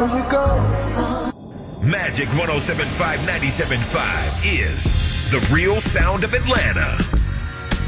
Magic 107.5, 97.5 is the real sound of Atlanta.